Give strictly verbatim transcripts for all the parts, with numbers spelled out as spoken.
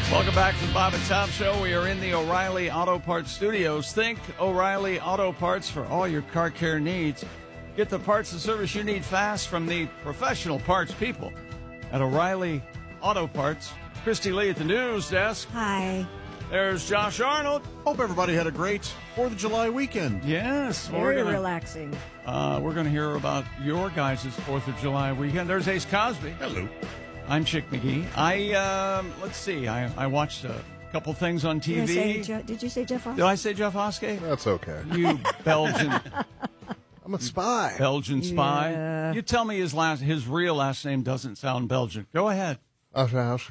Welcome back to the Bob and Tom Show. We are in the O'Reilly Auto Parts studios. Think O'Reilly Auto Parts for all your car care needs. Get the parts and service you need fast from the professional parts people at O'Reilly Auto Parts. Christy Lee at the news desk. Hi. There's Josh Arnold. Hope everybody had a great fourth of July weekend. Yes. Very we're gonna, relaxing. Uh, we're going to hear about your guys' fourth of July weekend. There's Ace Cosby. Hello. I'm Chick McGee. I, um, let's see, I, I watched a couple things on T V. Did, I say, Je- did you say Jeff Oscar? Did I say Jeff Oskey? That's okay. You Belgian I'm a spy. Belgian spy. Yeah. You tell me his last, his real last name doesn't sound Belgian. Go ahead. Oh,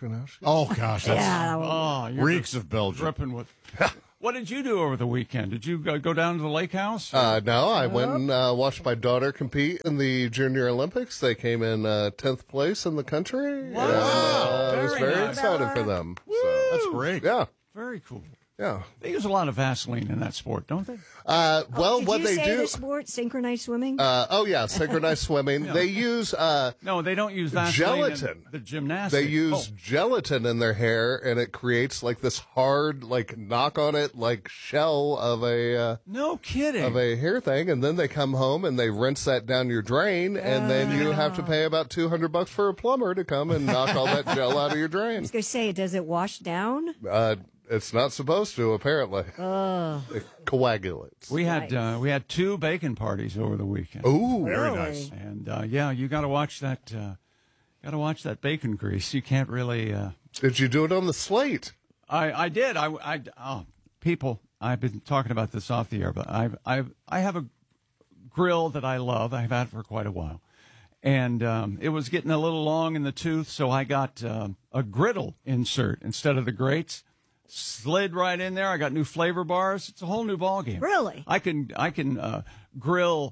gosh, that's Yeah. Oh, you're reeks of Belgium. dripping with. What did you do over the weekend? Did you go, go down to the lake house? Uh, no, I went and uh, watched my daughter compete in the Junior Olympics. They came in uh, tenth place in the country. Wow. And, uh, I was Very very nice. excited for them. So, That's great. yeah, Very cool. yeah. They use a lot of Vaseline in that sport, don't they? Uh, well, Did what you they say do. the sport, synchronized swimming? Uh, oh, yeah, synchronized swimming. They use uh, No, they don't use Vaseline in Gelatin. the gymnastics. they use Oh. gelatin in their hair, and it creates like this hard, like knock on it, like shell of a. Uh, No kidding. of a hair thing, and then they come home and they rinse that down your drain, and then you have to pay about two hundred bucks for a plumber to come and knock all that gel out of your I drain. was going to say, does it wash down? Uh, it's not supposed to, apparently. It coagulates. we had Nice. uh, we had two bacon parties over the weekend. Ooh, Very Really? nice. And uh, yeah, you got to watch that. Uh, got to watch that bacon grease. You can't really. Uh, did you do it on the slate? I I did. I I oh, people. I've been talking about this off the air, but I I I have a grill that I love. I've had it for quite a while, and um, it was getting a little long in the tooth, so I got um, a griddle insert instead of the grates. Slid right in there. I got new flavor bars. It's a whole new ballgame. Really? I can I can uh, grill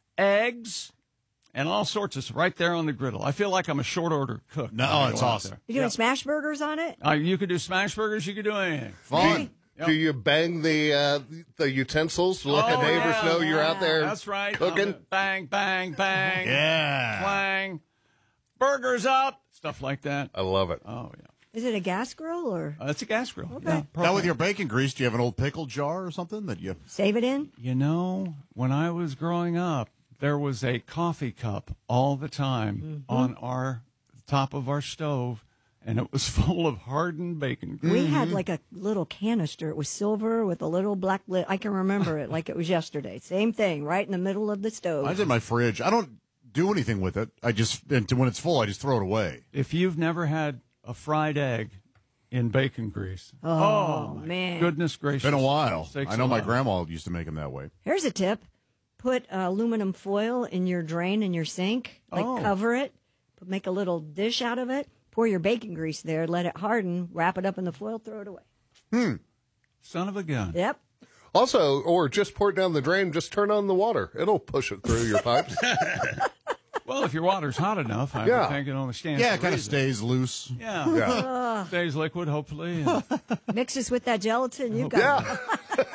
eggs and all sorts of right there on the griddle. I feel like I'm a short order cook. No, when I it's go out awesome. there. You doing smash burgers on it? Uh, you could do smash burgers. You could do anything. Fun. Yep. Do you bang the uh, the utensils to let Oh, the neighbors yeah, know you're out there That's right. cooking? Um, bang, bang, bang. Yeah. Clang. Burgers up. Stuff like that. I love it. Oh, yeah. Is it a gas grill or Uh, it's a gas grill. Okay. Yeah, Now, with propane. your bacon grease, do you have an old pickle jar or something that you... save it in? You know, when I was growing up, there was a coffee cup all the time on our top of our stove, and it was full of hardened bacon grease. We had like a little canister. It was silver with a little black lid. I can remember it like it was yesterday. Same thing, right in the middle of the stove. Mine's in my fridge. I don't do anything with it. I just, and when it's full, I just throw it away. If you've never had a fried egg in bacon grease, oh, my man. goodness gracious. Been a while. Sakes I know my alive. grandma used to make them that way. Here's a tip. Put uh, aluminum foil in your drain in your sink. Like Oh. cover it. Put, make a little dish out of it. Pour your bacon grease there. Let it harden. Wrap it up in the foil. Throw it away. Son of a gun. Yep. Also, or just pour it down the drain, just turn on the water. It'll push it through your pipes. Well, if your water's hot enough, I Yeah. would think it only stands Yeah, to it kind of reason. stays loose. Yeah. Yeah. Stays liquid, hopefully. and- Mix this with that gelatin. You've got Yeah.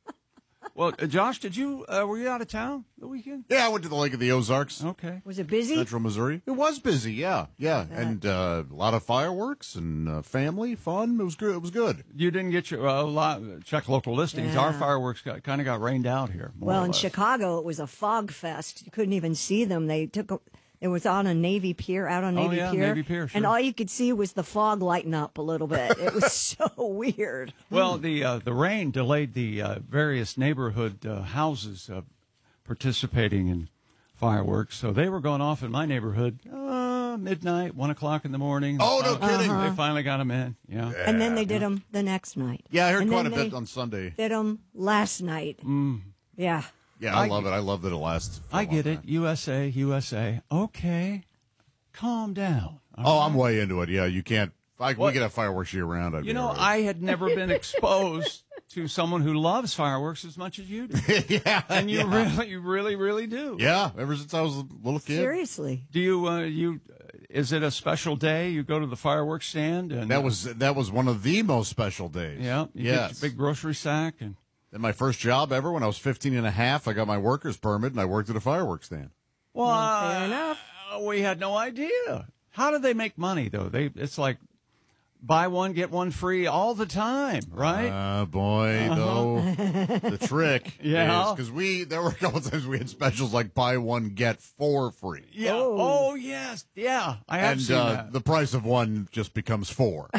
Well, uh, Josh, did you uh, were you out of town the weekend? Yeah, I went to the Lake of the Ozarks, Okay. Was it busy? Central Missouri. It was busy, yeah, yeah, and uh, a lot of fireworks and uh, family fun. It was good. It was good. You didn't get your uh, lot, check local listings. Yeah. Our fireworks got, kind of got rained out here. more Well, or in less. Chicago, it was a fog fest. You couldn't even see them. They took a, it was on a Navy pier, out on Oh, Navy yeah, Pier, Navy Pier, and sure. all you could see was the fog lighting up a little bit. It was so weird. Well, the uh, the rain delayed the uh, various neighborhood uh, houses uh, participating in fireworks, so they were going off in my neighborhood uh, midnight, one o'clock in the morning. Oh, no Finally- kidding. They finally got them in. Yeah. And then they did them the next night. Yeah, I heard and quite then a bit they on Sunday. Did them last night. Mm. Yeah. Yeah, I, I- love it. I love that it lasts. for a I long get it. time. U S A, U S A. Okay, calm down. Oh, I'm way into it. Yeah, you can't. I, we What? could have fireworks year round. I'd You be know, all right. I had never been exposed to someone who loves fireworks as much as you do. yeah, And you yeah. really, you really, really do. Yeah, ever since I was a little kid. Seriously. Do you, uh, you, is it a special day? You go to the fireworks stand and That was that was one of the most special days. yeah, you yes. get your big grocery sack and And my first job ever, when I was fifteen and a half, I got my worker's permit and I worked at a fireworks stand. well, Well, fair uh, enough. we had no idea. How do they make money though? They, it's like buy one, get one free all the time, right? Uh, boy, though, the trick Yeah. is because we there were a couple times we had specials like buy one get four free, yeah. Oh. Oh, yes. Yeah. I have and seen uh, that. the price of one just becomes four.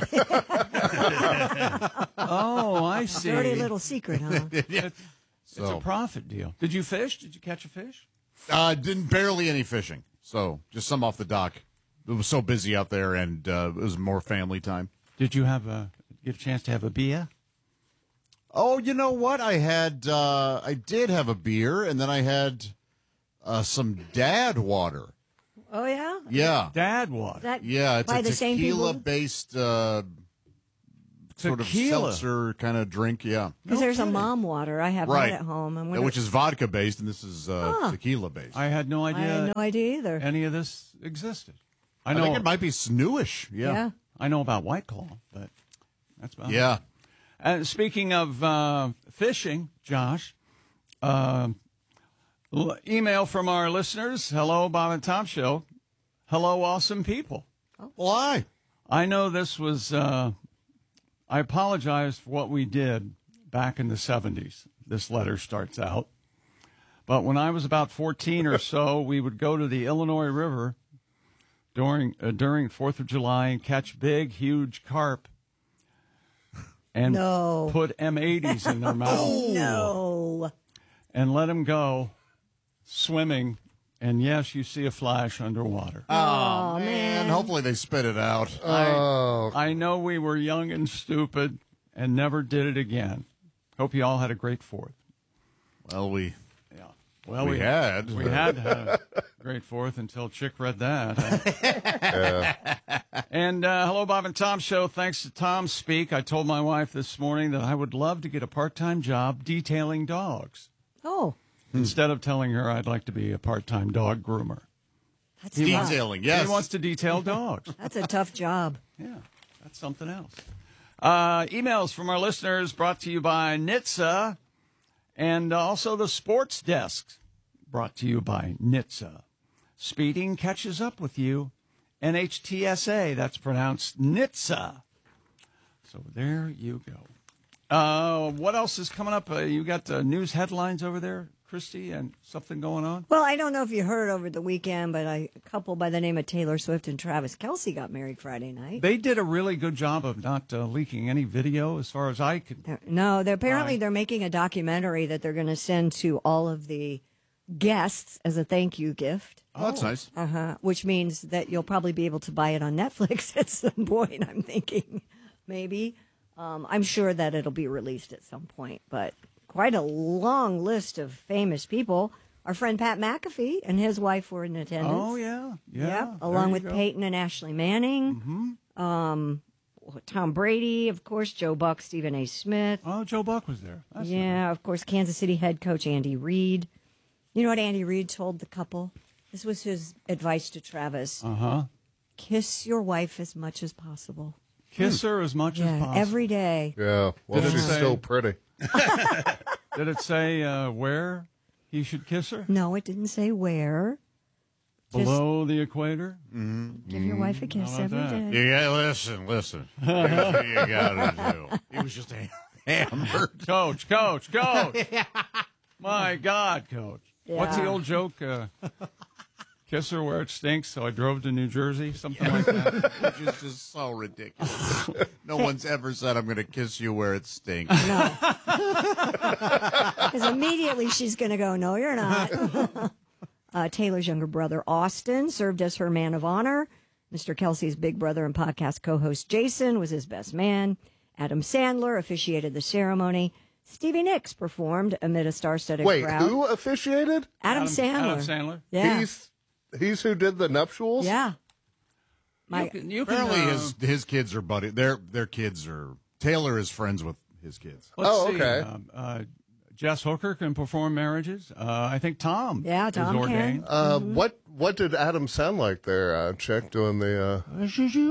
Oh, I see. Dirty little secret, huh? It's So- a profit deal. Did you fish? Did you catch a fish? Uh, didn't barely any fishing, so just some off the dock. It was so busy out there, and uh, it was more family time. Did you have a get a chance to have a beer? Oh, you know what? I had uh, I did have a beer, and then I had uh, some dad water. Oh, yeah? Yeah, Dad water. That yeah. It's by a the same people? tequila-based uh, sort of Tequila. seltzer kind of drink. Yeah, Because No there's kidding. a mom water. I have right. that at home. I'm Yeah, gonna, which is vodka-based, and this is uh, Huh. tequila-based. I had no I idea had no idea either. any of this existed. I I know think it might be snewish. Yeah, yeah. I know about White Claw, but that's about it. yeah. And speaking of uh, fishing, Josh, uh, l- email from our listeners. Hello, Bob and Tom Show. Hello, awesome people. Why? I know this was, uh, I apologize for what we did back in the seventies. This letter starts out. But when I was about fourteen or so, we would go to the Illinois River during uh, during fourth of July and catch big, huge carp and No. put M eighties in their mouth No. and let them go swimming. And yes, you see a flash underwater. Oh, man. Hopefully they spit it out. Oh, I know we were young and stupid and never did it again. Hope you all had a great Fourth. Well, we Yeah. Well, we had. we had had a great Fourth until Chick read that. And uh, hello, Bob and Tom Show. Thanks to Tom Speak, I told my wife this morning that I would love to get a part-time job detailing dogs Oh, instead of telling her I'd like to be a part-time dog groomer. that's He tough. detailing. Yes. He wants to detail dogs. That's a tough job. Yeah, that's something else. Uh, emails from our listeners brought to you by N H T S A and also the Sports Desk brought to you by N H T S A. Speeding catches up with you. N H T S A, that's pronounced N H T S A. So there you go. Uh, what else is coming up? Uh, you got uh, news headlines over there, Christy, and something going on? Well, I don't know if you heard over the weekend, but I, a couple by the name of Taylor Swift and Travis Kelce got married Friday night. They did a really good job of not uh, leaking any video as far as I could. They're- No, they're apparently Right. they're making a documentary that they're going to send to all of the guests as a thank you gift. Oh, that's nice. Uh huh. Which means that you'll probably be able to buy it on Netflix at some point. I'm thinking, maybe. Um, I'm sure that it'll be released at some point. But quite a long list of famous people. Our friend Pat McAfee and his wife were in attendance. Oh, yeah. Yeah. Yep, there along you with go. Peyton and Ashley Manning. Mm-hmm. Um, Tom Brady, of course, Joe Buck, Stephen A. Smith. Oh, Joe Buck was there. That's Yeah, of course, Kansas City head coach Andy Reid. You know what Andy Reid told the couple? This was his advice to Travis. Uh huh. Kiss your wife as much as possible. Kiss her as much as Yeah, possible. every day. yeah. Well, Did it she's say- still pretty. Did it say uh, where he should kiss her? No, it didn't say where. Just Below the equator? give your wife a kiss How every about that? day. Yeah, listen, listen. Here's what you gotta do. He was just a hammered. Coach, coach, coach. My God, coach. What's the Yeah. old joke? Uh, kiss her where it stinks, so I drove to New Jersey? Something like that. Which is just so ridiculous. No one's ever said, I'm going to kiss you where it stinks. Because immediately she's going to go, no, you're not. uh, Taylor's younger brother, Austin, served as her man of honor. Mister Kelsey's big brother and podcast co-host, Jason, was his best man. Adam Sandler officiated the ceremony. Stevie Nicks performed amid a star-studded Wait, crowd. who officiated? Adam, Sandler. Adam Sandler. Yeah. He's he's who did the nuptials. yeah. My, You can, you can, Apparently, uh, his his kids are buddy. Their their kids are. Taylor is friends with his kids. let's Oh, see, okay. um, uh, Jess Hooker can perform marriages. Uh, I think Tom. Yeah, Tom is ordained. can. Uh, what what did Adam sound like there, uh, Chick, doing the? Uh...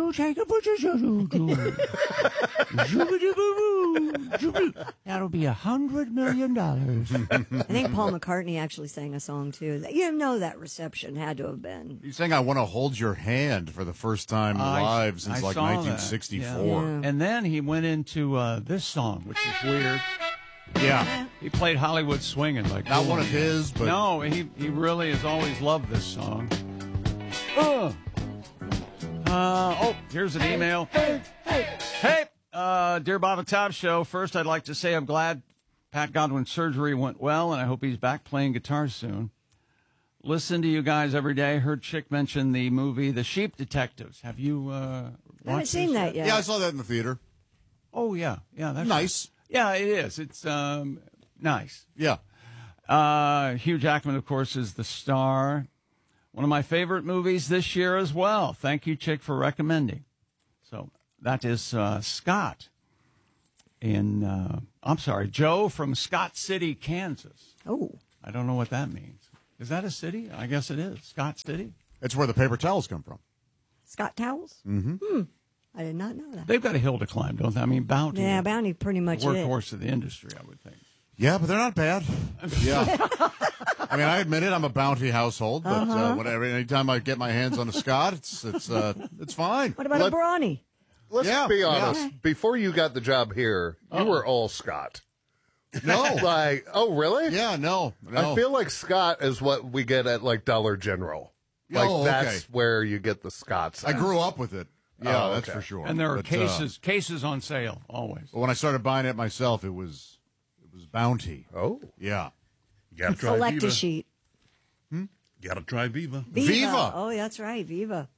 That'll be a hundred million dollars. I think Paul McCartney actually sang a song too. You know that reception had to have been. He's saying, I want to hold your hand for the first time I- live since I like saw that. nineteen sixty-four. Yeah. And then he went into uh, this song, which is weird. Yeah. He played Hollywood Swinging. Like Not one of his, but No, he he really has always loved this song. Oh, uh, oh, here's an email. Hey, hey, hey, uh, dear Bob and Tom Show. First, I'd like to say I'm glad Pat Godwin's surgery went well, and I hope he's back playing guitar soon. Listen to you guys every day. Heard Chick mention the movie The Sheep Detectives. Have you uh, I haven't watched seen this that yet. yeah, I saw that in the theater. Oh yeah, yeah, that's Nice. Yeah, it is. It's um, nice. Yeah. Uh, Hugh Jackman, of course, is the star. One of my favorite movies this year as well. Thank you, Chick, for recommending. So that is uh, Scott in, uh, I'm sorry, Joe from Scott City, Kansas. Oh, I don't know what that means. Is that a city? I guess it is. Scott City. It's where the paper towels come from. Scott Towels? Mm-hmm. Hmm. I did not know that. They've got a hill to climb, don't they? I mean, Bounty. Yeah, is Bounty pretty the much it. workhorse of the industry, I would think. Yeah, but they're not bad. Yeah. I mean, I admit it. I'm a Bounty household, but uh, whatever. Anytime I get my hands on a Scott, it's it's uh, it's fine. What about Let- a Brawny? Let's Yeah, be yeah. honest. Before you got the job here, you were all Scott. No. Like, oh, really? Yeah, no, no. I feel like Scott is what we get at like Dollar General. Like Oh, okay. that's where you get the Scots. I grew up with it. Yeah, Oh, that's okay. for sure. And there are But, uh, cases cases on sale, always. but when I started buying it myself, it was it was Bounty. Oh, Yeah. You gotta try Select Viva. a sheet. You gotta try Viva. Viva. Viva. Oh, that's right. Viva.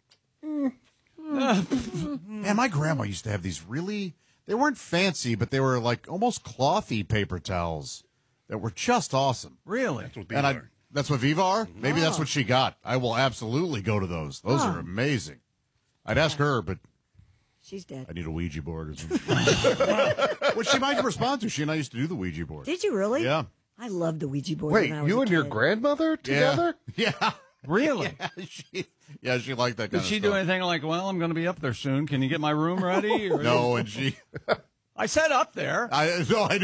Man, my grandma used to have these really. They weren't fancy, but they were like almost clothy paper towels that were just awesome. Really? That's what Viva And I, are. that's what Viva are? Maybe that's what she got. I will absolutely go to those. Those are amazing. I'd ask her, but She's dead. I need a Ouija board or something. Which she might respond to. She and I used to do the Ouija board. Did you really? Yeah. I loved the Ouija board. wait, when I was you a and your kid. grandmother together? Yeah. Yeah. Really? she, yeah, she liked that kind Did of she stuff. do anything like, well, I'm going to be up there soon. Can you get my room ready? Or- No, and she. I said up there. I no, I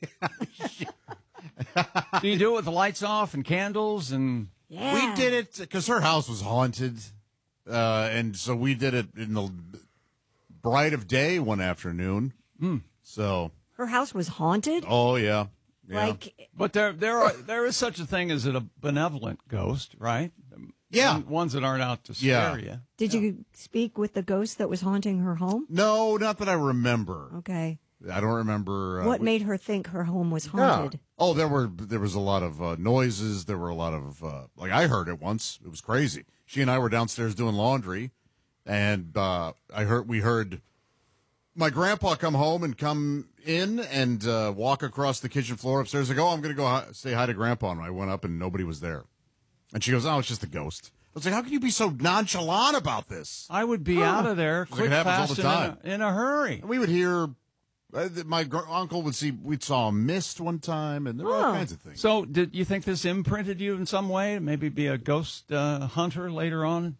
know. Do you do it with the lights off and candles? And Yeah. We did it because her house was haunted, uh, and so we did it in the bright of day one afternoon. So, Her house was haunted. oh yeah, yeah. Like, But there, there are there is such a thing as a benevolent ghost, right? Yeah. One- ones that aren't out to Yeah. scare you. did you speak with the ghost that was haunting her home? no, not that I remember. Okay. I don't remember uh, What we- made her think her home was haunted? Oh, there were there was a lot of uh, noises. There were a lot of uh, like I heard it once. It was crazy. She and I were downstairs doing laundry, and uh, I heard we heard my grandpa come home and come in and uh, walk across the kitchen floor upstairs. I go, oh, I'm going to go hi- say hi to Grandpa, and I went up and nobody was there. And she goes, oh, it's just a ghost. I was like, how can you be so nonchalant about this? I would be out of there like quick, it happens all fast, the and in time. a, in a hurry. And we would hear. Uh, th- my gr- uncle would see. We saw a mist one time, and there were all Oh. kinds of things. So, did you think this imprinted you in some way? Maybe be a ghost uh, hunter later on?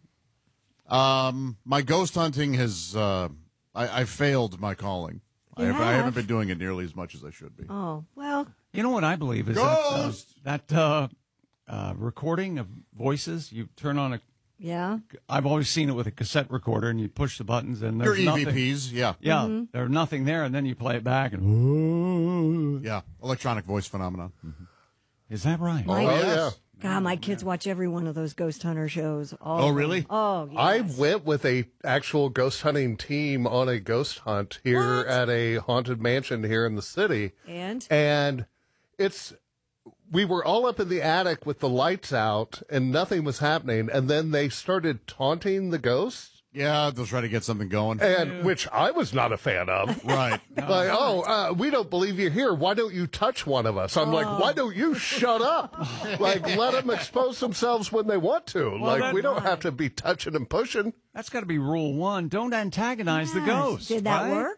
Um, my ghost hunting has. Uh, I, I failed my calling. I, You have, I haven't have? been doing it nearly as much as I should be. Oh, well, You know what I believe is Ghost! that uh, that uh, uh, recording of voices. You turn on a. yeah. I've always seen it with a cassette recorder, and you push the buttons, and Your there's nothing. E V Ps, yeah, Yeah, there's nothing there, and then you play it back, and yeah, electronic voice phenomenon. is that right? My- Oh, yes. yeah. God, my kids watch every one of those ghost hunter shows. All Oh, of them. really? Oh, I yes. went with a actual ghost hunting team on a ghost hunt here What? at a haunted mansion here in the city. And And it's we were all up in the attic with the lights out and nothing was happening, and then they started taunting the ghosts, Yeah, they'll try to get something going. and which I was not a fan of. Right. Like, oh, uh, we don't believe you're here. Why don't you touch one of us? I'm like, why don't you shut up? Like, let them expose themselves when they want to. like, that- we don't have to be touching and pushing. That's got to be rule one. Don't antagonize the Yes. ghost. Did that right? work?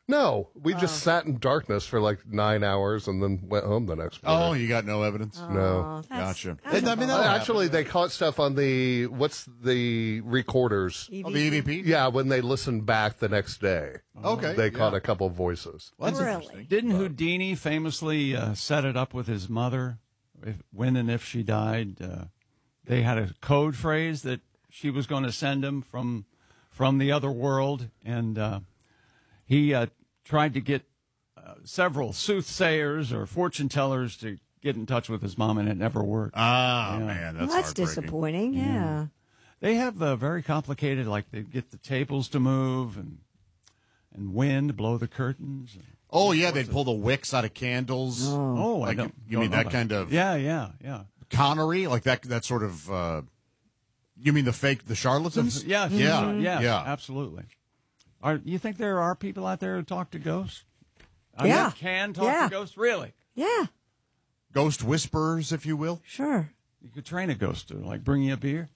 No, we just sat in darkness for like nine hours and then went home the next Oh, morning. you got no evidence? No. That's- Gotcha. that's I a mean, bummer. that Uh, Actually, they caught stuff on the, what's the recorders? Oh, the E V P? Yeah, when they listened back the next day. Okay. They caught yeah. a couple voices. Well, that's Really? interesting. Didn't Houdini famously uh, set it up with his mother? If, when and if she died, uh, they had a code phrase that she was going to send him from from the other world, and uh, he uh, tried to get uh, several soothsayers or fortune tellers to get in touch with his mom, and it never worked. Ah, Yeah. man, Well, that's that's heartbreaking. disappointing. Yeah. They have uh, very complicated, like they get the tables to move and and wind blow the curtains. Oh, yeah, they'd pull the wicks out of candles. Oh, I Like, don't. you don't mean know that about- kind of Yeah, yeah, yeah. Connery? Like that that sort of, uh, you mean the fake, the charlatans? Yes, Yeah, yes, yeah. absolutely. Are you think there are people out there who talk to ghosts? I Yeah. mean, can talk Yeah. to ghosts? Really? Yeah. Ghost whisperers, if you will. Sure. You could train a ghost to like bring you a beer.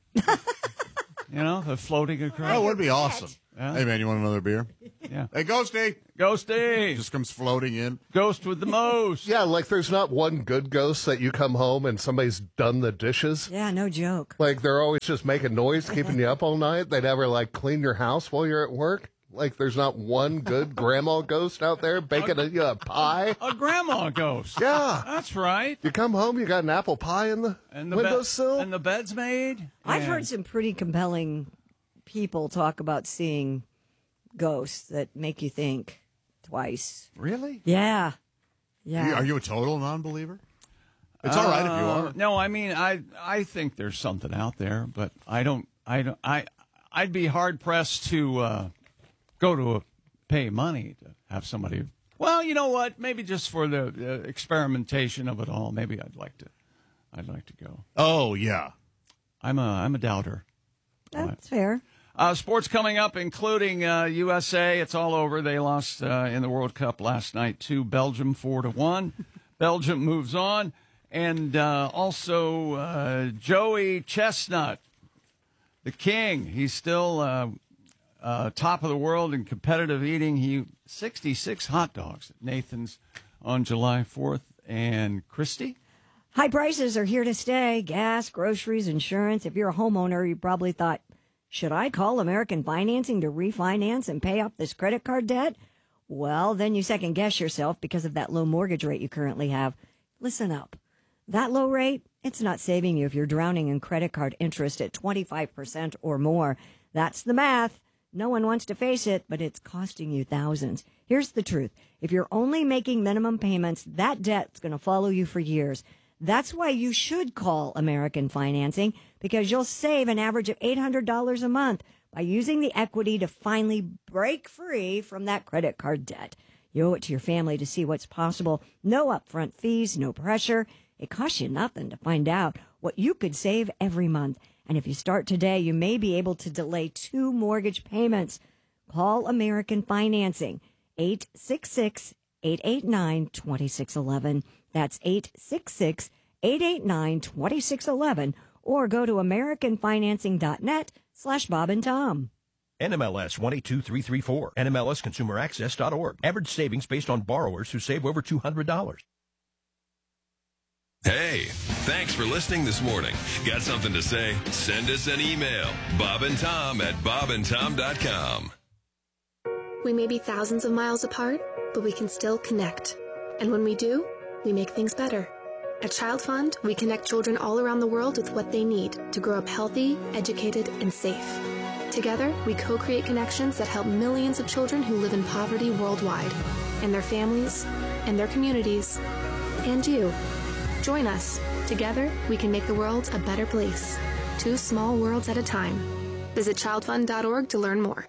You know, the floating across. That would be awesome. Yeah. Hey, man, you want another beer? Yeah, Hey, Ghosty! ghosty, Just comes floating in. ghost with the most. Yeah, like there's not one good ghost that you come home and somebody's done the dishes. Yeah, no joke. Like they're always just making noise, keeping you up all night. They never like clean your house while you're at work. Like there's not one good grandma ghost out there baking a, a pie. A grandma ghost. Yeah. That's right. You come home, you got an apple pie in the, And the bed- windowsill. and the bed's made. I've And- heard some pretty compelling people talk about seeing ghosts that make you think twice. Really. Yeah. Are Yeah. you, are you a total non-believer? It's all right if you Uh, are. No, I mean, I I think there's something out there, but I don't. I don't. I I'd be hard pressed to uh, go to a, pay money to have somebody. Well, you know what? Maybe just for the uh, experimentation of it all. Maybe I'd like to. I'd like to go. Oh, yeah. I'm a I'm a doubter. That's fair. Uh, sports coming up, including uh, U S A. It's all over. They lost uh, in the World Cup last night to Belgium, four to one. Belgium moves on, and uh, also uh, Joey Chestnut, the king. He's still uh, uh, top of the world in competitive eating. He sixty-six hot dogs at Nathan's on July fourth. And Christy. High prices are here to stay. Gas, groceries, insurance. If you're a homeowner, you probably thought, should I call American Financing to refinance and pay off this credit card debt? Well, then you second guess yourself because of that low mortgage rate you currently have. Listen up. That low rate, it's not saving you if you're drowning in credit card interest at twenty-five percent or more. That's the math. No one wants to face it, but it's costing you thousands. Here's the truth. If you're only making minimum payments, that debt's going to follow you for years. That's why you should call American Financing, because you'll save an average of eight hundred dollars a month by using the equity to finally break free from that credit card debt. You owe it to your family to see what's possible. No upfront fees, no pressure. It costs you nothing to find out what you could save every month. And if you start today, you may be able to delay two mortgage payments. Call American Financing, eight six six, eight eight nine, two six one one. That's eight six six, eight eight nine, two six one one, or go to americanfinancing.net slash Bob and Tom. N M L S one eight two three three four, N M L S consumer access dot org. Average savings based on borrowers who save over two hundred dollars. Hey, thanks for listening this morning. Got something to say? Send us an email. Bob and Tom at bob and tom dot com. We may be thousands of miles apart, but we can still connect. And when we do, we make things better. At Child Fund, we connect children all around the world with what they need to grow up healthy, educated, and safe. Together, we co-create connections that help millions of children who live in poverty worldwide, and their families, and their communities, and you. Join us. Together, we can make the world a better place. Two small worlds at a time. Visit child fund dot org to learn more.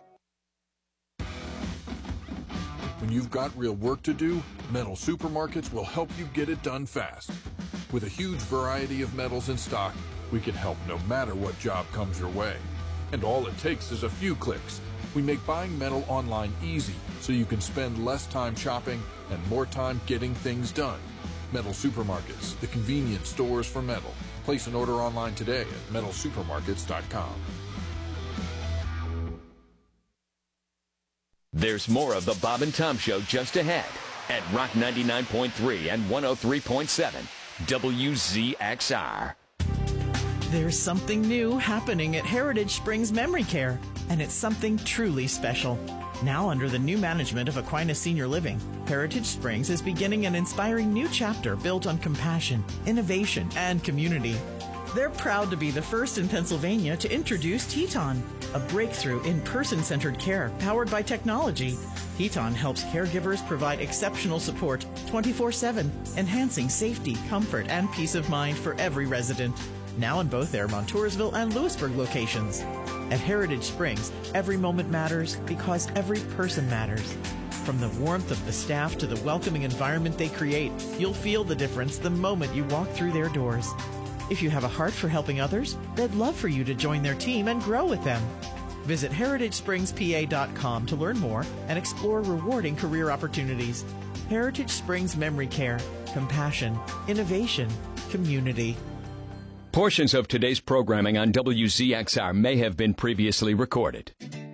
When you've got real work to do, Metal Supermarkets will help you get it done fast. With a huge variety of metals in stock, we can help no matter what job comes your way. And all it takes is a few clicks. We make buying metal online easy so you can spend less time shopping and more time getting things done. Metal Supermarkets, the convenience stores for metal. Place an order online today at metal supermarkets dot com. There's more of the Bob and Tom Show just ahead at Rock ninety-nine point three and one oh three point seven W Z X R. There's something new happening at Heritage Springs Memory Care, and it's something truly special. Now under the new management of Aquinas Senior Living, Heritage Springs is beginning an inspiring new chapter built on compassion, innovation, and community. They're proud to be the first in Pennsylvania to introduce Teton, a breakthrough in person-centered care powered by technology. Teton helps caregivers provide exceptional support twenty-four seven, enhancing safety, comfort, and peace of mind for every resident. Now in both their Montoursville and Lewisburg locations. At Heritage Springs, every moment matters because every person matters. From the warmth of the staff to the welcoming environment they create, you'll feel the difference the moment you walk through their doors. If you have a heart for helping others, they'd love for you to join their team and grow with them. Visit heritage springs p a dot com to learn more and explore rewarding career opportunities. Heritage Springs Memory Care. Compassion, innovation, community. Portions of today's programming on W Z X R may have been previously recorded.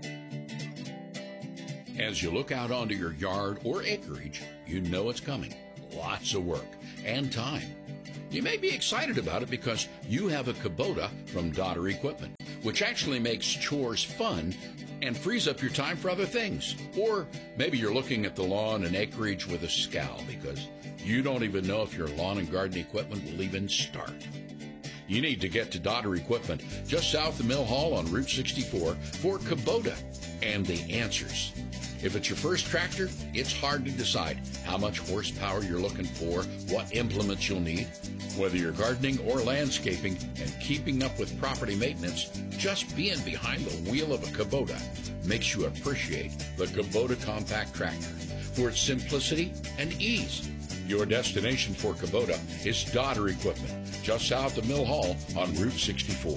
As you look out onto your yard or acreage, you know it's coming. Lots of work and time. You may be excited about it because you have a Kubota from Dodder Equipment, which actually makes chores fun and frees up your time for other things. Or maybe you're looking at the lawn and acreage with a scowl because you don't even know if your lawn and garden equipment will even start. You need to get to Dodder Equipment just south of Mill Hall on Route sixty-four for Kubota and the answers. If it's your first tractor, it's hard to decide how much horsepower you're looking for, what implements you'll need. Whether you're gardening or landscaping and keeping up with property maintenance, just being behind the wheel of a Kubota makes you appreciate the Kubota Compact Tractor for its simplicity and ease. Your destination for Kubota is Dodder Equipment, just south of Mill Hall on Route sixty-four.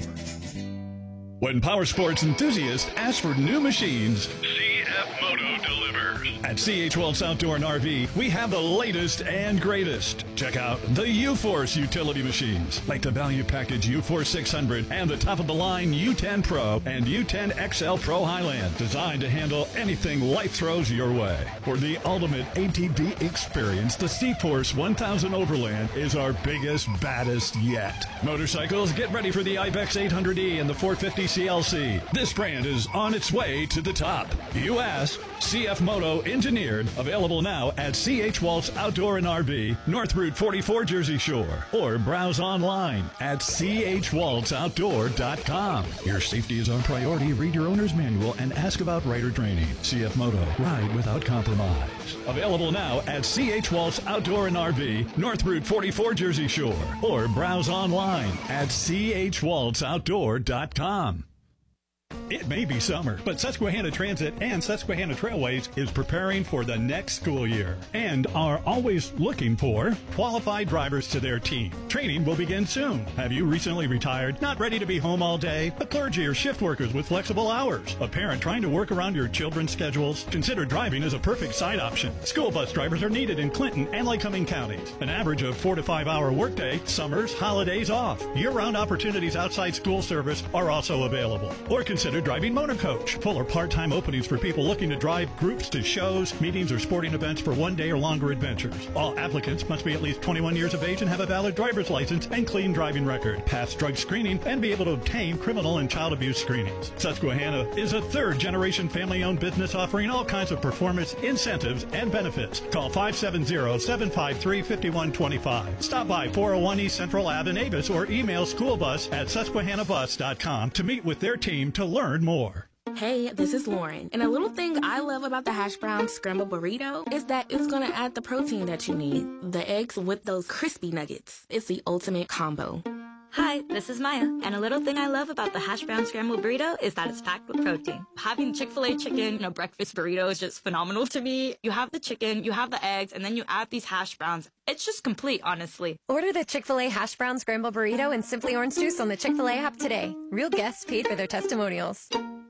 When power sports enthusiasts ask for new machines, C F Moto delivers. At C H Wells Outdoor and R V, we have the latest and greatest. Check out the U-Force utility machines, like the Value Package U Force six hundred and the top-of-the-line U ten Pro and U ten X L Pro Highland, designed to handle anything life throws your way. For the ultimate A T V experience, the C-Force one thousand Overland is our biggest, baddest yet. Motorcycles, get ready for the Ibex eight hundred E and the four fifty C L C. This brand is on its way to the top. You asked, C F Moto engineered, available now at C H Waltz Outdoor and R V, North Route forty-four, Jersey Shore, or browse online at c h waltz outdoor dot com. Your safety is our priority. Read your owner's manual and ask about rider training. C F Moto, ride without compromise. Available now at C H Waltz Outdoor and R V, North Route forty-four, Jersey Shore, or browse online at c h waltz outdoor dot com. It may be summer, but Susquehanna Transit and Susquehanna Trailways is preparing for the next school year and are always looking for qualified drivers to their team. Training will begin soon. Have you recently retired, not ready to be home all day? A clergy or shift workers with flexible hours? A parent trying to work around your children's schedules? Consider driving as a perfect side option. School bus drivers are needed in Clinton and Lycoming counties. An average of four to five hour workday, summers, holidays off. Year-round opportunities outside school service are also available. Or consider Consider driving motor coach. Full or part-time openings for people looking to drive groups to shows, meetings, or sporting events for one day or longer adventures. All applicants must be at least twenty-one years of age and have a valid driver's license and clean driving record, pass drug screening, and be able to obtain criminal and child abuse screenings. Susquehanna is a third-generation family-owned business offering all kinds of performance, incentives, and benefits. Call five seven zero, seven five three, five one two five. Stop by four oh one East Central Ave in Avis or email schoolbus at susquehanna bus dot com to meet with their team to learn more. Hey, this is Lauren, and a little thing I love about the hash brown scrambled burrito is that it's going to add the protein that you need. The eggs with those crispy nuggets. It's the ultimate combo. Hi, this is Maya, and a little thing I love about the hash brown scrambled burrito is that it's packed with protein. Having Chick-fil-A chicken in a breakfast burrito is just phenomenal to me. You have the chicken, you have the eggs, and then you add these hash browns. It's just complete, honestly. Order the Chick-fil-A hash brown scrambled burrito and Simply Orange Juice on the Chick-fil-A app today. Real guests paid for their testimonials.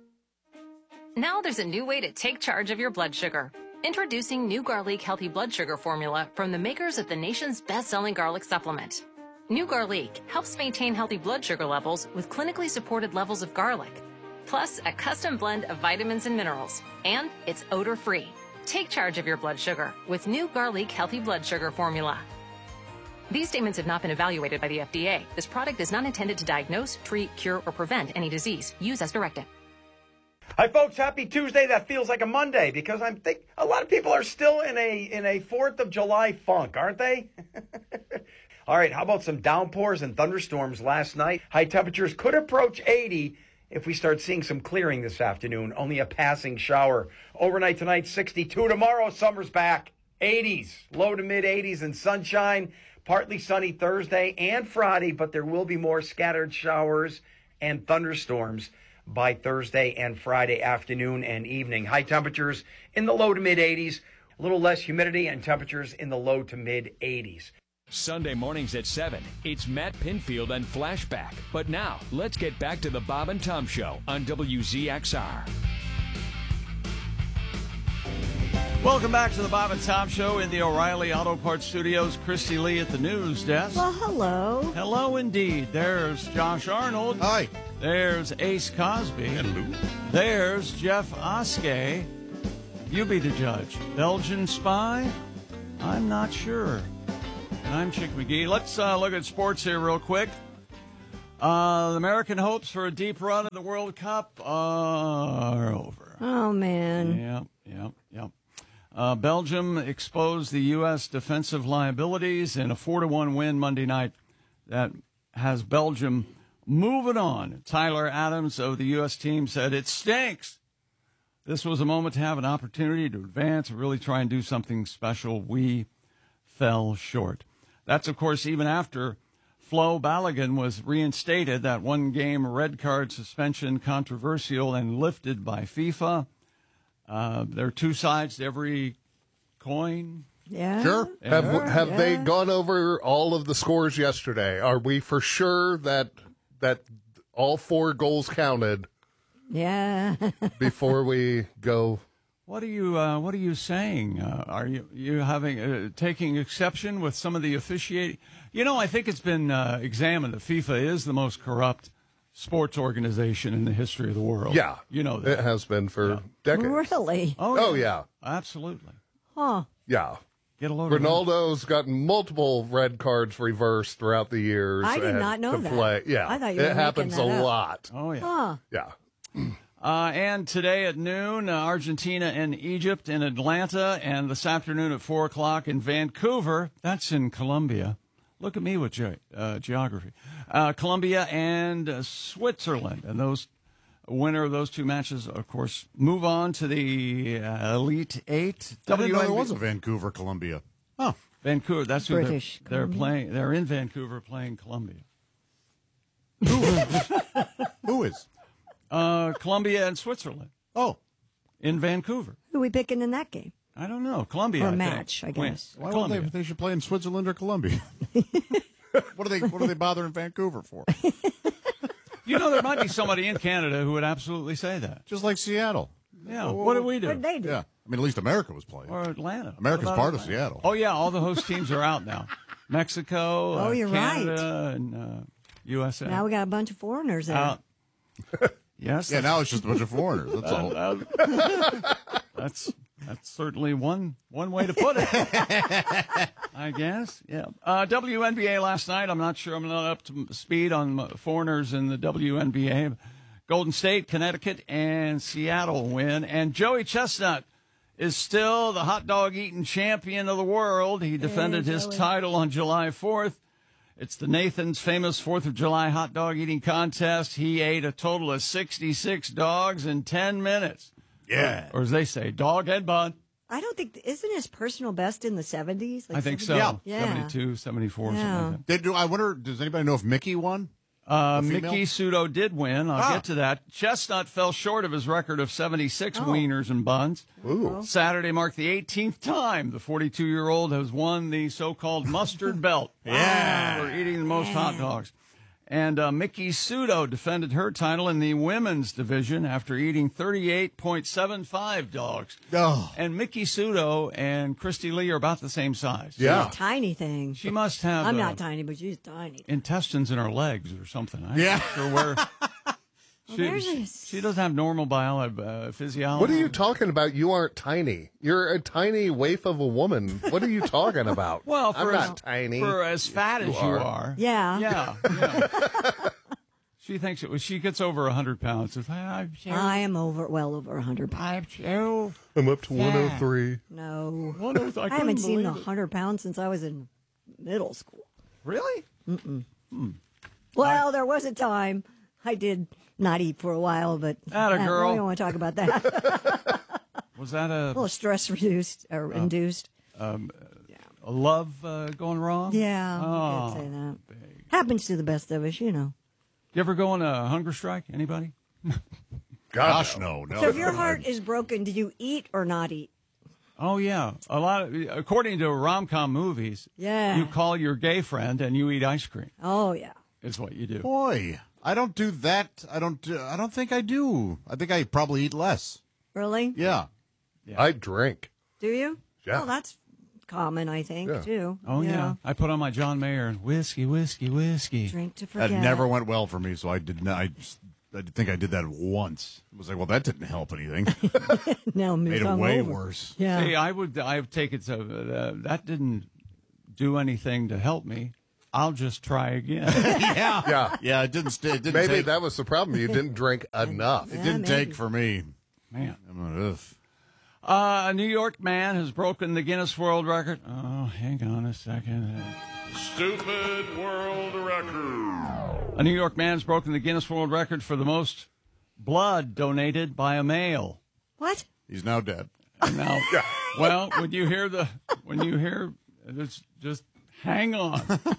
Now there's a new way to take charge of your blood sugar. Introducing new Garlic Healthy Blood Sugar Formula from the makers of the nation's best-selling garlic supplement. New Garlic helps maintain healthy blood sugar levels with clinically supported levels of garlic. plus a custom blend of vitamins and minerals. And it's odor-free. Take charge of your blood sugar with new Garlic Healthy Blood Sugar Formula. These statements have not been evaluated by the F D A. This product is not intended to diagnose, treat, cure, or prevent any disease. Use as directed. Hi, folks. Happy Tuesday. That feels like a Monday because I'm think a lot of people are still in a in a Fourth of July funk, aren't they? All right. How about some downpours and thunderstorms last night? High temperatures could approach eighty if we start seeing some clearing this afternoon. Only a passing shower. Overnight tonight, sixty-two. Tomorrow, summer's back. eighties, low to mid eighties and sunshine. Partly sunny Thursday and Friday, but there will be more scattered showers and thunderstorms by Thursday and Friday afternoon and evening. High temperatures in the low to mid eighties, a little less humidity and temperatures in the low to mid eighties. Sunday mornings at seven, it's Matt Pinfield and Flashback. But now, let's get back to the Bob and Tom Show on W Z X R. Welcome back to the Bob and Tom Show in the O'Reilly Auto Parts Studios. Christy Lee at the news desk. Well, hello. Hello, indeed. There's Josh Arnold. Hi. There's Ace Cosby. Hello. There's Jeff Oskey. You be the judge. Belgian spy? I'm not sure. And I'm Chick McGee. Let's uh, look at sports here real quick. Uh, the American hopes for a deep run in the World Cup are over. Oh, man. Yep, yep, yep. Uh, Belgium exposed the U S defensive liabilities in a four to one win Monday night that has Belgium moving on. Tyler Adams of the U S team said, "It stinks. This was a moment to have an opportunity to advance and really try and do something special. We fell short." That's, of course, even after Flo Balogun was reinstated, that one-game red card suspension controversial and lifted by FIFA. Uh, there are two sides to every coin. Yeah. Sure. Have Sure, have yeah. they gone over all of the scores yesterday? Are we for sure that that all four goals counted Yeah. before we go? What are you uh, What are you saying? Uh, are you you having uh, taking exception with some of the officiating? You know, I think it's been uh, examined that FIFA is the most corrupt sports organization in the history of the world. Yeah. You know that. It has been for decades. Really? Oh, Oh, yeah. Absolutely. Huh. Yeah. Get a load of Ronaldo's gotten multiple red cards reversed throughout the years. I did and not know to that. Play. Yeah. I thought you were it making happens that a up. lot. Oh, yeah. Huh. Yeah. Uh, and today at noon, uh, Argentina and Egypt in Atlanta, and this afternoon at four o'clock in Vancouver. That's in Colombia. Look at me with ge- uh, geography. Uh, Colombia and uh, Switzerland. And those winner of those two matches, of course, move on to the uh, Elite Eight. I didn't know there W N B was a Vancouver, Columbia. Oh, Vancouver. That's who they're, British they're Columbia. playing. They're in Vancouver playing Colombia. who is? Uh, Colombia and Switzerland. Oh, in Vancouver. Who are we picking in that game? I don't know. Colombia. Or I think. match, I guess. Why would Colombia. they? They should play in Switzerland or Colombia. what are they? What are they bothering Vancouver for? You know, there might be somebody in Canada who would absolutely say that. Just like Seattle. Yeah. What do we do? What'd they do? Yeah. I mean, at least America was playing. Or Atlanta. America's What about part of Atlanta? Seattle. Oh, yeah. All the host teams are out now. Mexico, Oh, uh, you're Canada, and uh, U S A. Now we got a bunch of foreigners there. out. Yes. Yeah, that's- now it's just a bunch of foreigners. That's all. uh, uh, that's that's certainly one one way to put it. I guess. Yeah. Uh, W N B A last night. I'm not sure. I'm not up to speed on foreigners in the W N B A. Golden State, Connecticut, and Seattle win. And Joey Chestnut is still the hot dog eating champion of the world. He defended his Joey. title on July fourth. It's the Nathan's famous fourth of July hot dog eating contest. He ate a total of sixty-six dogs in ten minutes. Yeah. Or as they say, dog head bun. I don't think, isn't his personal best in the seventies? Like I think seventy? so. Yeah. seventy-two, seventy-four, Yeah. something like that. Did do I wonder? Does anybody know if Mickey won? Uh, The female? Mickey Sudo did win. I'll Ah. get to that. Chestnut fell short of his record of seventy-six Oh. wieners and buns. Ooh. Saturday marked the eighteenth time the forty-two-year-old has won the so-called mustard belt. Yeah. For eating the most hot dogs. And uh, Mickey Sudo defended her title in the women's division after eating thirty-eight point seven five dogs. Oh. And Mickey Sudo and Christy Lee are about the same size. Yeah. She's a tiny thing. She must have I'm uh, not tiny, but she's tiny. intestines in her legs or something. I'm Yeah. not sure where. Well, She, there's she, this- she doesn't have normal biology, uh, physiology. What are you talking about? You aren't tiny. You're a tiny waif of a woman. What are you talking about? Well, for I'm as, not tiny. for as fat You as you are. are. Yeah. Yeah. yeah. She thinks it was, she gets over one hundred pounds. Says, I'm so, I am over, well over one hundred pounds. I'm so I'm up to one oh three. No. one oh three. I I haven't couldn't seen believe one it. hundred pounds since I was in middle school. Really? Mm-mm. Hmm. Well, there was a time I did not eat for a while, but Atta uh, girl. we don't want to talk about that. Was that a a, little stress reduced or Oh. induced? um, a love uh, going wrong? Yeah, Oh. I could say that. Happens to the best of us, you know. You ever go on a hunger strike? Anybody? Gosh, no, no. So if your heart is broken, do you eat or not eat? Oh yeah, a lot of according to rom-com movies. Yeah. You call your gay friend and you eat ice cream. Oh yeah. Is what you do. Boy, I don't do that. I don't. Do, I don't think I do. I think I probably eat less. Really? Yeah. I drink. Do you? Yeah. Oh, that's common, I think, Yeah. too. Oh yeah. I put on my John Mayer and whiskey, whiskey, whiskey. Drink to That forget. never went well for me, so I did not. I, just, I think I did that once. It was like, well, that didn't help anything. now Made it way hungover. worse. Yeah. See, I would. I would take it. So uh, that didn't do anything to help me. I'll just try again. yeah. Yeah. Yeah, it didn't stay. It didn't Maybe take, that was the problem. You didn't drink enough. it Yeah, didn't maybe. take for me. Man. I'm like, ugh. Uh, a New York man has broken the Guinness World Record. Oh, hang on a second. Stupid world record. A New York man's broken the Guinness World Record for the most blood donated by a male. What? He's now dead. Now, well, when you hear the, when you hear, it's just hang on.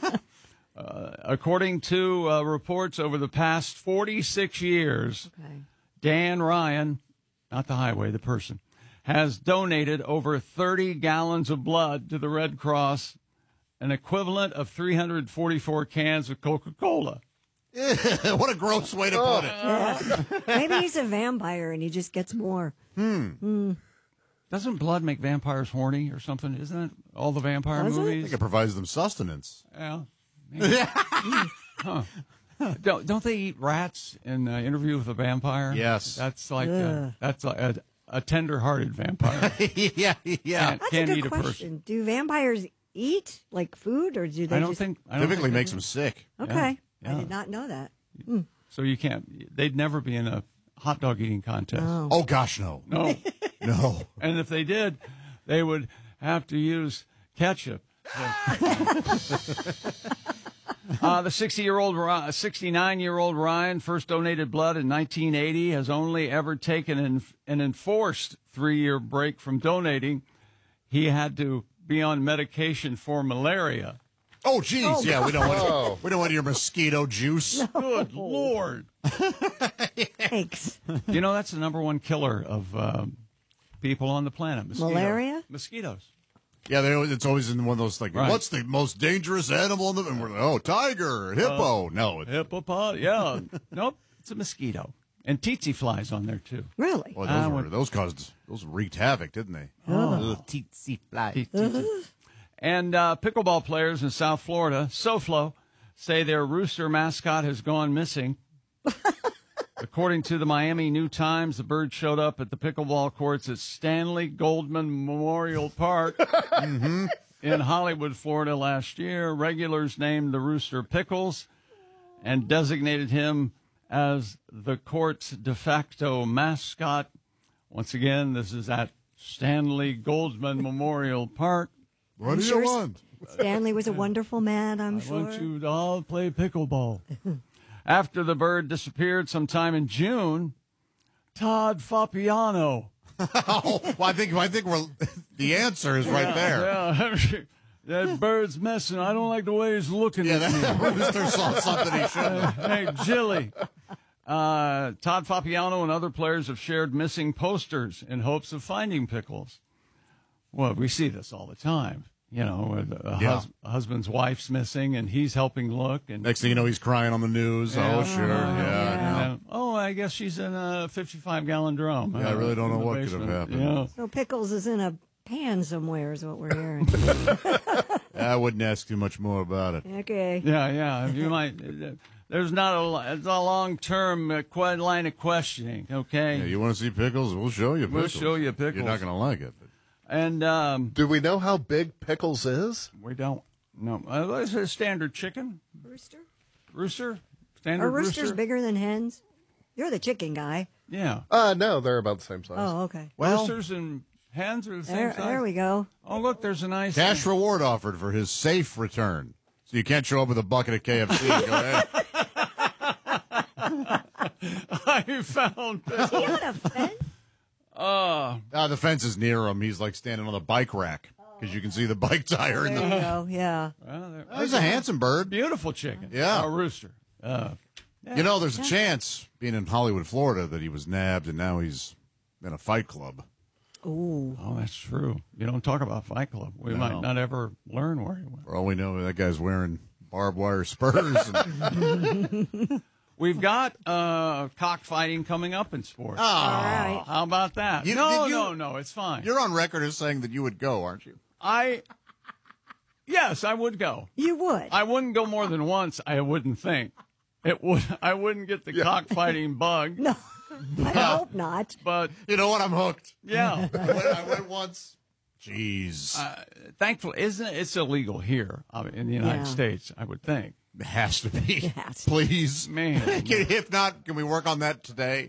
Uh, according to uh, reports over the past forty-six years, Okay. Dan Ryan, not the highway, the person, has donated over thirty gallons of blood to the Red Cross, an equivalent of three hundred forty-four cans of Coca-Cola. What a gross way to Oh. put it. Yeah. Maybe he's a vampire and he just gets more. Hmm. Doesn't blood make vampires horny or something? Isn't it all the vampire Does it? I movies? think it provides them sustenance. Yeah. maybe. Huh. Don't don't they eat rats in uh, Interview with a Vampire? Yes. That's like Ugh. a, that's like a, a tender-hearted vampire. yeah, yeah. Can't, That's can't a eat good a question. person. Do vampires eat like food or do they I don't just... think. I don't Typically think makes they them do. sick. Okay. Yeah, I yeah. did not know that. So you can't. They'd never be in a hot dog eating contest. Oh. Oh, gosh, no. No. No. And if they did, they would have to use ketchup. uh, the sixty-year-old, sixty-nine-year-old Ryan first donated blood in nineteen eighty. Has only ever taken an, an enforced three-year break from donating. He had to be on medication for malaria. Oh, geez. Oh, yeah, we don't want Oh. we don't want your mosquito juice. Good Lord! Thanks. You know that's the number one killer of um, people on the planet. Mosquitoes. Malaria? Mosquitoes. Yeah, they always, it's always in one of those like, Right. what's the most dangerous animal? In the, and we're like, oh, tiger, hippo. no, it, Hippopot. Yeah. Nope. It's a mosquito. And tsetse flies on there too. Really? well, I those, were, would- those caused those wreaked havoc, didn't they? Oh. Ugh, tsetse fly. Tsetse. And uh, pickleball players in South Florida, SoFlo, say their rooster mascot has gone missing. According to the Miami New Times, the bird showed up at the pickleball courts at Stanley Goldman Memorial Park Mm-hmm. in Hollywood, Florida last year. Regulars named the rooster Pickles and designated him as the court's de facto mascot. Once again, this is at Stanley Goldman Memorial Park. What I'm do sure you want? Stanley was a wonderful man, I'm I sure. want you to all play pickleball. After the bird disappeared sometime in June, Todd Fapiano. oh, well, I think I think we're the answer is right there. Yeah, that bird's messing. I don't like the way he's looking Yeah, at me. that rooster saw something he shouldn't. Hey, Jilly. Uh, Todd Fapiano and other players have shared missing posters in hopes of finding Pickles. Well, we see this all the time. You know, a, Yeah. hus- a husband's wife's missing, and he's helping look. And Next thing you know, he's crying on the news. Yeah. Oh, sure, yeah. And yeah. then, oh, I guess she's in a fifty-five gallon drum. Yeah, I really don't in know the what could have basement. happened. Yeah. So Pickles is in a pan somewhere is what we're hearing. I wouldn't ask too much more about it. Okay. Yeah, yeah. You might. there's not a, it's a long-term uh, que- line of questioning, okay? Yeah, you want to see pickles? We'll show you We'll pickles. show you pickles. You're not going to like it. But. And um, do we know how big Pickles is? We don't. No. Uh, it's a standard chicken. Rooster? Rooster? Standard Are roosters rooster? bigger than hens? You're the chicken guy. Yeah. Uh, no, they're about the same size. Oh, okay. Roosters and hens are the same There, size? there we go. Oh, look, there's a nice... Cash reward offered for his safe return. So you can't show up with a bucket of K F C and go, hey. I found Pickles. He had a fence? Uh, uh, the fence is near him. He's like standing on the bike rack because you can see the bike tire. in There the... you go, yeah. Well, there- Oh, he's a handsome bird. Beautiful chicken. Yeah. A rooster. Uh, You know, there's a Yeah. chance, being in Hollywood, Florida, that he was nabbed and now he's in a fight club. Ooh. Oh, that's true. You don't talk about Fight Club. We No. might not ever learn where he went. For all we know, that guy's wearing barbed wire spurs. And... We've got uh, cockfighting coming up in sports. Oh. All right. How about that? You- no, did you- no, no. It's fine. You're on record as saying that you would go, aren't you? I, yes, I would go. You would. I wouldn't go more than once. I wouldn't think it would. I wouldn't get the cockfighting bug. No, I hope not. But you know what? I'm hooked. Yeah, I, went, I went once. Jeez. Uh, thankfully, isn't it? It's illegal here uh, in the United Yeah. States. I would think. It has to be. It has to. Please. Man. If not, can we work on that today?